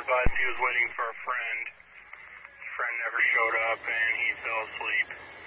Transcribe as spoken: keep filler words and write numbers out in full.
advised he was waiting for a friend. His friend never showed up, and he fell asleep.